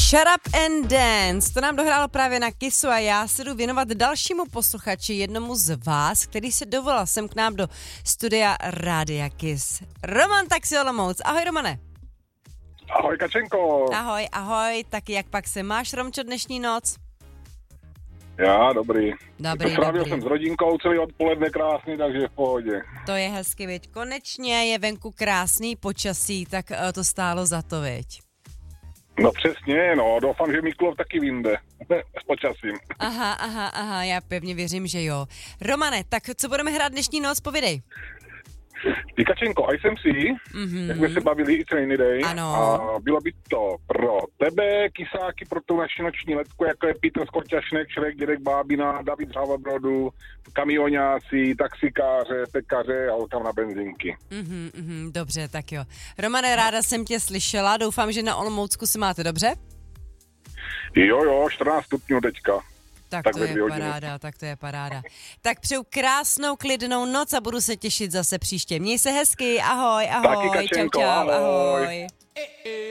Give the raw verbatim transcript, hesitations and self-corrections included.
Shut Up and Dance, to nám dohrálo právě na Kissu a já se jdu věnovat dalšímu posluchači, jednomu z vás, který se dovolal sem k nám do studia Rádia Kiss. Roman Taxi Olomouc. Ahoj, Romane. Ahoj, Kačenko. Ahoj, ahoj, tak jak pak se máš, Romčo, dnešní noc? Já, dobrý. Dobrý, Strávil dobrý. jsem s rodinkou celý odpoledne krásný, takže v pohodě. To je hezky, viď. Konečně je venku krásný počasí, tak uh, to stálo za to, viď. No přesně, no, doufám, že Mikulov taky vyjde s počasím. Aha, aha, aha, já pevně věřím, že jo. Romane, tak co budeme hrát dnešní noc, povědej. Ty, Kačenko, a jsem si, mm-hmm. jak jsme se bavili i celý den, ano. A bylo by to pro tebe, kysáky, pro tu naši noční letku, jako je Petr Skoťašnek, Šrek, Dědek Bábina, David Řávabrodu, kamionáci, taxikáře, pekaře a holkám na benzinky. Mhm, mhm, dobře, tak jo. Romane, ráda jsem tě slyšela, doufám, že na Olomoucku si máte dobře? Jo, jo, čtrnáct stupňů teďka. Tak, tak to je paráda, tak to je paráda. Tak přeju krásnou, klidnou noc a budu se těšit zase příště. Měj se hezky, ahoj, ahoj, Taky, Kačenko, čau, čau, ahoj. ahoj.